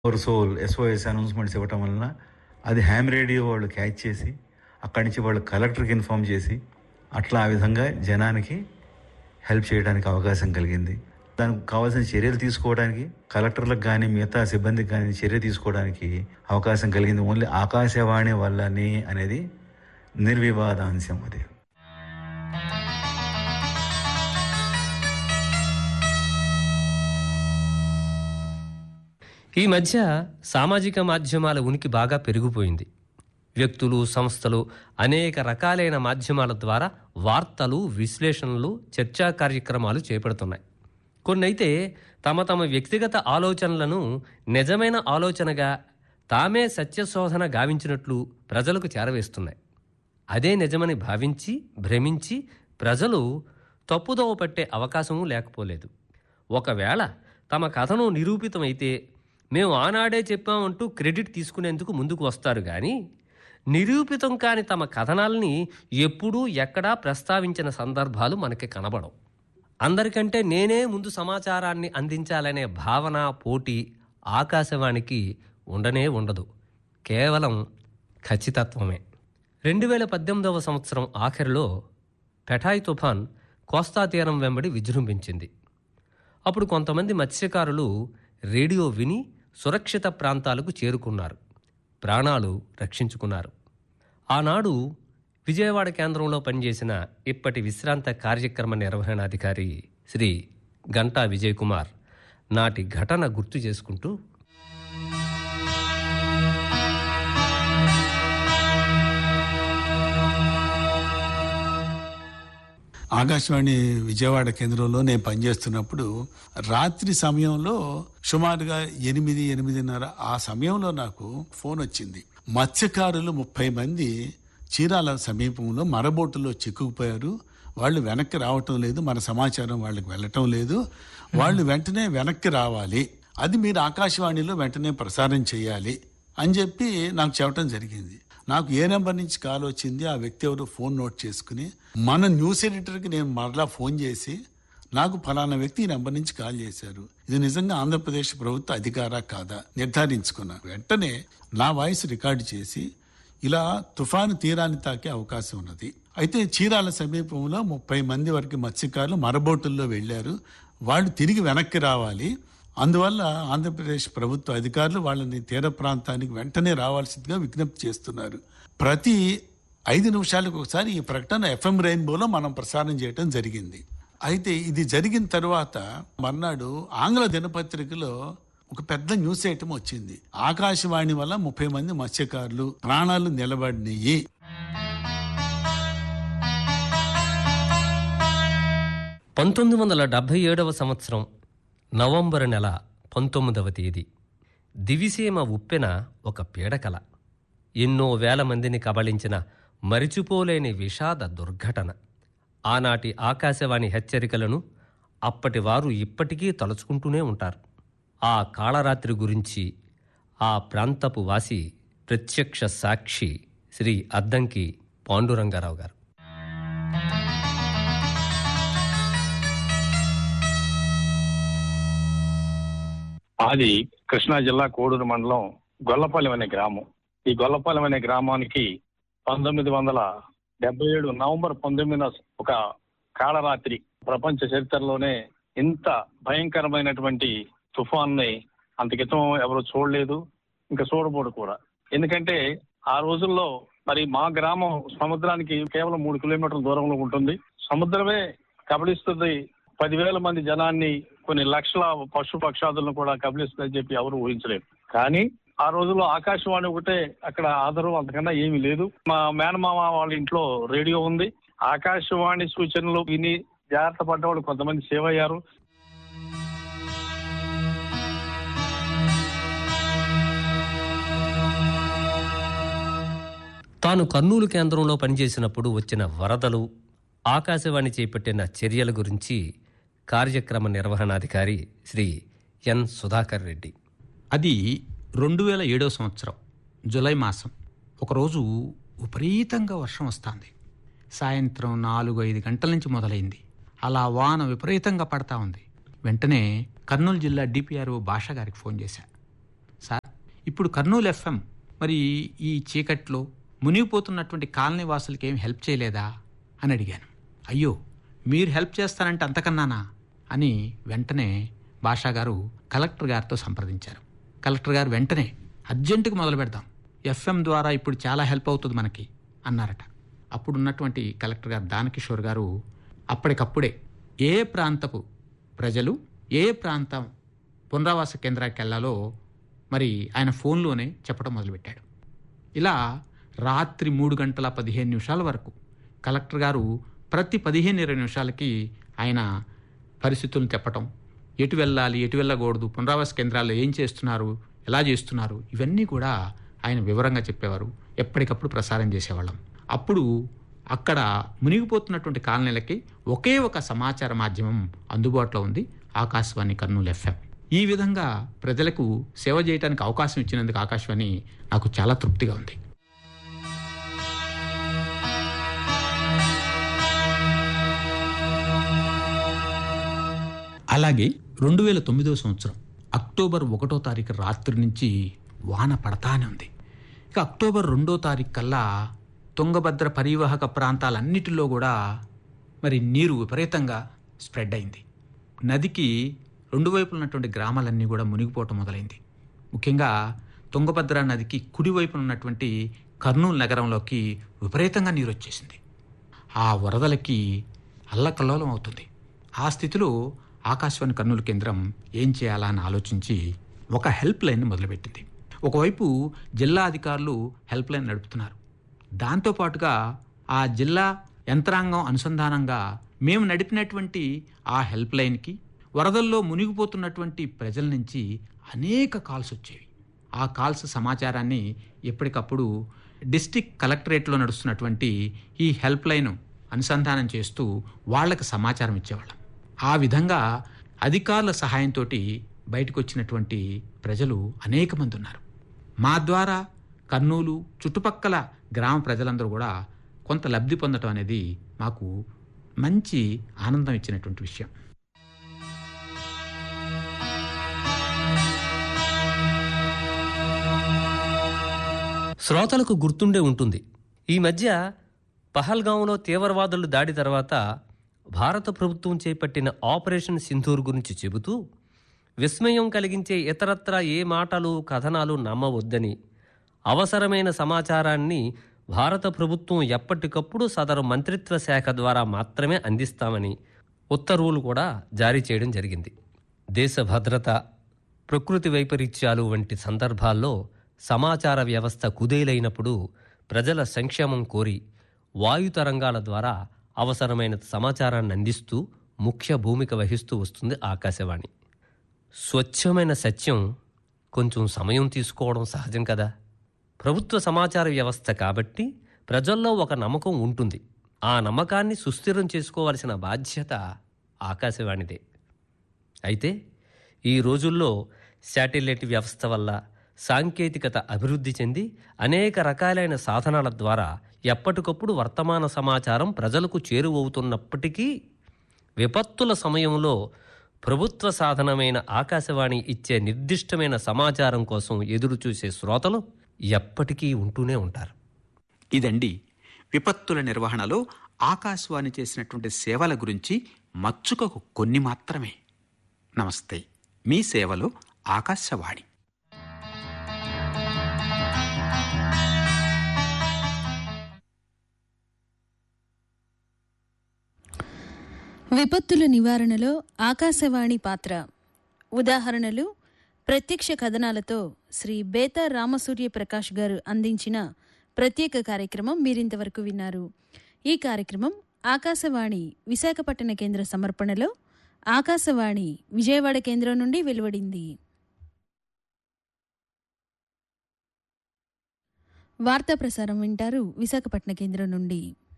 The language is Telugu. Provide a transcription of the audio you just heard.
అవర్ సోల్ ఎస్ఓఎస్ అనౌన్స్మెంట్స్ ఇవ్వటం వలన అది హ్యామ్ రేడియో వాళ్ళు క్యాచ్ చేసి అక్కడి నుంచి వాళ్ళు కలెక్టర్కి ఇన్ఫామ్ చేసి అట్లా ఆ విధంగా జనానికి హెల్ప్ చేయడానికి అవకాశం కలిగింది. దానికి కావాల్సిన చర్యలు తీసుకోవడానికి కలెక్టర్లకు కానీ మిగతా సిబ్బందికి కానీ చర్య తీసుకోవడానికి అవకాశం కలిగింది ఓన్లీ ఆకాశవాణి వల్లనే అనేది నిర్వివాదాంశం. అది ఈ మధ్య సామాజిక మాధ్యమాల ఉనికి బాగా పెరిగిపోయింది. వ్యక్తులు, సంస్థలు అనేక రకాలైన మాధ్యమాల ద్వారా వార్తలు, విశ్లేషణలు, చర్చా కార్యక్రమాలు చేపడుతున్నాయి. కొన్నైతే తమ తమ వ్యక్తిగత ఆలోచనలను నిజమైన ఆలోచనగా తామే సత్యశోధన గావించినట్లు ప్రజలకు చేరవేస్తున్నాయి. అదే నిజమని భావించి భ్రమించి ప్రజలు తప్పుదోవ పట్టే అవకాశమూ లేకపోలేదు. ఒకవేళ తమ కథను నిరూపితమైతే మేము ఆనాడే చెప్పామంటూ క్రెడిట్ తీసుకునేందుకు ముందుకు వస్తారు కానీ నిరూపితం కాని తమ కథనాల్ని ఎప్పుడూ ఎక్కడా ప్రస్తావించిన సందర్భాలు మనకి కనబడవు. అందరికంటే నేనే ముందు సమాచారాన్ని అందించాలనే భావన, పోటీ ఆకాశవాణికి ఉండనే ఉండదు. కేవలం ఖచ్చితత్వమే. 2018 సంవత్సరం ఆఖరిలో పెఠాయ్ తుఫాన్ కోస్తా తీరం వెంబడి విజృంభించింది. అప్పుడు కొంతమంది మత్స్యకారులు రేడియో విని సురక్షిత ప్రాంతాలకు చేరుకున్నారు, ప్రాణాలు రక్షించుకున్నారు. ఆనాడు విజయవాడ కేంద్రంలో పనిచేసిన ఇప్పటి విశ్రాంత కార్యక్రమ నిర్వహణాధికారి శ్రీ గంటా విజయ్ కుమార్ నాటి ఘటన గుర్తు చేసుకుంటూ, ఆకాశవాణి విజయవాడ కేంద్రంలో నేను పనిచేస్తున్నప్పుడు రాత్రి సమయంలో సుమారుగా 8-8:30 ఆ సమయంలో నాకు ఫోన్ వచ్చింది. మత్స్యకారులు 30 మంది చీరాల సమీపంలో మరబోటులో చిక్కుకుపోయారు. వాళ్ళు వెనక్కి రావటం లేదు, మన సమాచారం వాళ్ళకి వెళ్ళటం లేదు, వాళ్ళు వెంటనే వెనక్కి రావాలి, అది మీరు ఆకాశవాణిలో వెంటనే ప్రసారం చేయాలి అని చెప్పి నాకు చెప్పడం జరిగింది. నాకు ఏ నెంబర్ నుంచి కాల్ వచ్చింది, ఆ వ్యక్తి ఎవరు ఫోన్ నోట్ చేసుకుని మన న్యూస్ ఎడిటర్కి నేను మరలా ఫోన్ చేసి నాకు ఫలానా వ్యక్తి ఈ నెంబర్ నుంచి కాల్ చేశారు, ఇది నిజంగా ఆంధ్రప్రదేశ్ ప్రభుత్వ అధికారా కాదా నిర్ధారించుకున్నాను. వెంటనే నా వాయిస్ రికార్డు చేసి ఇలా తుఫాను తీరాన్ని తాకే అవకాశం ఉన్నది, అయితే చీరాల సమీపంలో 30 మంది వరకు మత్స్యకారులు మరబోటుల్లో వెళ్లారు, వాళ్ళు తిరిగి వెనక్కి రావాలి, అందువల్ల ఆంధ్రప్రదేశ్ ప్రభుత్వ అధికారులు వాళ్ళని తీర ప్రాంతానికి వెంటనే రావాల్సిందిగా విజ్ఞప్తి చేస్తున్నారు. ప్రతి 5 నిమిషాలకు ఒకసారి ఈ ప్రకటన FM రెయిన్బోలో మనం ప్రసారం చేయడం జరిగింది. అయితే ఇది జరిగిన తర్వాత మర్నాడు ఆంగ్ల దినపత్రికలో ఒక పెద్ద న్యూస్ ఐటమ్ వచ్చింది. ఆకాశవాణి వల్ల 30 మంది మత్స్యకారులు ప్రాణాలు నిలబడినాయి. సంవత్సరం నవంబర్ నెల 19వ తేదీ దివిసీమ ఉప్పెన ఒక పీడకల. ఎన్నో వేల మందిని కబళించిన మరిచిపోలేని విషాద దుర్ఘటన. ఆనాటి ఆకాశవాణి హెచ్చరికలను అప్పటివారు ఇప్పటికీ తలుచుకుంటూనే ఉంటారు. ఆ కాళరాత్రి గురించి ఆ ప్రాంతపు వాసి ప్రత్యక్ష సాక్షి శ్రీ అద్దంకి పాండురంగారావు గారు. అది కృష్ణా జిల్లా కోడూరు మండలం గొల్లపాలెం అనే గ్రామం. ఈ గొల్లపాలెం అనే గ్రామానికి 1977 నవంబర్ 19న ఒక కాళరాత్రి ప్రపంచ చరిత్రలోనే ఇంత భయంకరమైనటువంటి తుఫాన్ని అంతకితం ఎవరు చూడలేదు, ఇంకా చూడబోడు కూడా. ఎందుకంటే ఆ రోజుల్లో మరి మా గ్రామం సముద్రానికి కేవలం 3 కిలోమీటర్ల దూరంలో ఉంటుంది. సముద్రమే కబళిస్తుంది 10,000 మంది జనాన్ని, కొన్ని లక్షల పశు పక్షాదులను కూడా కబళిస్తుందని చెప్పి ఎవరు ఊహించలేరు. కానీ ఆ రోజుల్లో ఆకాశవాణి ఒకటే అక్కడ ఆధారం, అంతకన్నా ఏమీ లేదు. మా మేనమామ వాళ్ళ ఇంట్లో రేడియో ఉంది. ఆకాశవాణి సూచనలు విని జాగ్రత్త పడ్డవాళ్ళు కొంతమంది సేవ్ అయ్యారు. తాను కర్నూలు కేంద్రంలో పనిచేసినప్పుడు వచ్చిన వరదలు, ఆకాశవాణి చేపట్టిన చర్యల గురించి కార్యక్రమ నిర్వహణాధికారి శ్రీ ఎన్ సుధాకర్ రెడ్డి. అది 2007 సంవత్సరం జూలై మాసం. ఒకరోజు విపరీతంగా వర్షం వస్తుంది. సాయంత్రం 4-5 గంటల నుంచి మొదలైంది. అలా వాన విపరీతంగా పడతా ఉంది. వెంటనే కర్నూలు జిల్లా డిపిఆర్ఓ భాష గారికి ఫోన్ చేశా. సార్ ఇప్పుడు కర్నూలు ఎఫ్ఎం మరి ఈ చీకట్లో మునిగిపోతున్నటువంటి కాలనీ వాసులకి ఏం హెల్ప్ చేయలేదా అని అడిగాను. అయ్యో మీరు హెల్ప్ చేస్తానంటే అంతకన్నానా అని వెంటనే భాషా గారు కలెక్టర్ గారితో సంప్రదించారు. కలెక్టర్ గారు వెంటనే అర్జెంటుగా మొదలు పెడదాం, ఎఫ్ఎం ద్వారా ఇప్పుడు చాలా హెల్ప్ అవుతుంది మనకి అన్నారట. అప్పుడు ఉన్నటువంటి కలెక్టర్ గారు దానకిషోర్ గారు అప్పటికప్పుడే ఏ ప్రాంతపు ప్రజలు ఏ ప్రాంతం పునరావాస కేంద్రానికి వెళ్ళాలో మరి ఆయన ఫోన్లోనే చెప్పడం మొదలుపెట్టాడు. ఇలా రాత్రి 3:15 వరకు కలెక్టర్ గారు ప్రతి 15-20 నిమిషాలకి ఆయన పరిస్థితులను చెప్పటం, ఎటు వెళ్ళాలి ఎటు వెళ్ళకూడదు, పునరావాస కేంద్రాల్లో ఏం చేస్తున్నారు ఎలా చేస్తున్నారు ఇవన్నీ కూడా ఆయన వివరంగా చెప్పేవారు. ఎప్పటికప్పుడు ప్రసారం చేసేవాళ్ళం. అప్పుడు అక్కడ మునిగిపోతున్నటువంటి కాలనీలకి ఒకే ఒక సమాచార మాధ్యమం అందుబాటులో ఉంది, ఆకాశవాణి కర్నూలు ఎఫ్ఎం. ఈ విధంగా ప్రజలకు సేవ చేయడానికి అవకాశం ఇచ్చినందుకు ఆకాశవాణి నాకు చాలా తృప్తిగా ఉంది. అలాగే 2009 సంవత్సరం అక్టోబర్ 1వ తారీఖు రాత్రి నుంచి వాన పడతానే ఉంది. ఇక అక్టోబర్ 2వ తారీఖు కల్లా తుంగభద్ర పరివాహక ప్రాంతాలన్నిటిలో కూడా మరి నీరు విపరీతంగా స్ప్రెడ్ అయింది. నదికి రెండు వైపులు ఉన్నటువంటి గ్రామాలన్నీ కూడా మునిగిపోవటం మొదలైంది. ముఖ్యంగా తుంగభద్ర నదికి కుడివైపున ఉన్నటువంటి కర్నూలు నగరంలోకి విపరీతంగా నీరు వచ్చేసింది. ఆ వరదలకి అల్లకల్లోలం అవుతుంది. ఆ స్థితిలో ఆకాశవాణి కర్నూలు కేంద్రం ఏం చేయాలా అని ఆలోచించి ఒక హెల్ప్ లైన్ మొదలుపెట్టింది. ఒకవైపు జిల్లా అధికారులు హెల్ప్ లైన్ నడుపుతున్నారు, దాంతోపాటుగా ఆ జిల్లా యంత్రాంగం అనుసంధానంగా మేము నడిపినటువంటి ఆ హెల్ప్ లైన్కి వరదల్లో మునిగిపోతున్నటువంటి ప్రజల నుంచి అనేక కాల్స్ వచ్చేవి. ఆ కాల్స్ సమాచారాన్ని ఎప్పటికప్పుడు డిస్ట్రిక్ట్ కలెక్టరేట్లో నడుస్తున్నటువంటి ఈ హెల్ప్ లైన్ అనుసంధానం చేస్తూ వాళ్ళకి సమాచారం ఇచ్చేవాళ్ళం. ఆ విధంగా అధికారుల సహాయంతో బయటకు వచ్చినటువంటి ప్రజలు అనేక మంది ఉన్నారు. మా ద్వారా కర్నూలు చుట్టుపక్కల గ్రామ ప్రజలందరూ కూడా కొంత లబ్ధి పొందడం అనేది మాకు మంచి ఆనందం ఇచ్చినటువంటి విషయం. శ్రోతలకు గుర్తుండే ఉంటుంది, ఈ మధ్య పహల్గాంలో తీవ్రవాదుల దాడి తర్వాత భారత ప్రభుత్వం చేపట్టిన ఆపరేషన్ సింధూర్ గురించి చెబుతూ విస్మయం కలిగించే ఇతరత్రా ఏ మాటలు కథనాలు నమ్మవద్దని, అవసరమైన సమాచారాన్ని భారత ప్రభుత్వం ఎప్పటికప్పుడు సదరు మంత్రిత్వ శాఖ ద్వారా మాత్రమే అందిస్తామని ఉత్తర్వులు కూడా జారీ చేయడం జరిగింది. దేశ భద్రత, ప్రకృతి వైపరీత్యాలు వంటి సందర్భాల్లో సమాచార వ్యవస్థ కుదేలైనప్పుడు ప్రజల సంక్షేమం కోరి వాయుతరంగాల ద్వారా అవసరమైన సమాచారాన్ని అందిస్తూ ముఖ్య భూమిక వహిస్తూ వస్తుంది ఆకాశవాణి. స్వచ్ఛమైన సత్యం కొంచెం సమయం తీసుకోవడం సహజం కదా. ప్రభుత్వ సమాచార వ్యవస్థ కాబట్టి ప్రజల్లో ఒక నమ్మకం ఉంటుంది. ఆ నమ్మకాన్ని సుస్థిరం చేసుకోవాల్సిన బాధ్యత ఆకాశవాణిదే. అయితే ఈ రోజుల్లో శాటిలైట్ వ్యవస్థ వల్ల సాంకేతికత అభివృద్ధి చెంది అనేక రకాలైన సాధనాల ద్వారా ఎప్పటికప్పుడు వర్తమాన సమాచారం ప్రజలకు చేరువవుతున్నప్పటికీ విపత్తుల సమయంలో ప్రభుత్వ సాధనమైన ఆకాశవాణి ఇచ్చే నిర్దిష్టమైన సమాచారం కోసం ఎదురుచూసే శ్రోతలు ఎప్పటికీ ఉంటూనే ఉంటారు. ఇదండి విపత్తుల నిర్వహణలో ఆకాశవాణి చేసినటువంటి సేవల గురించి మచ్చుకకు కొన్ని మాత్రమే. నమస్తే. మీ సేవలో ఆకాశవాణి. విపత్తుల నివారణలో ఆకాశవాణి పాత్ర. ఉదాహరణలు, ప్రత్యక్ష కథనాలతో శ్రీ బేతా రామసూర్య ప్రకాష్ గారు అందించిన ప్రత్యేక కార్యక్రమం మీరింతవరకు విన్నారు. ఈ కార్యక్రమం ఆకాశవాణి విశాఖపట్టణ కేంద్ర సమర్పణలో ఆకాశవాణి విజయవాడ కేంద్రం నుండి వెలువడింది. వార్తా ప్రసారం వింటారు విశాఖపట్నం కేంద్రం నుండి.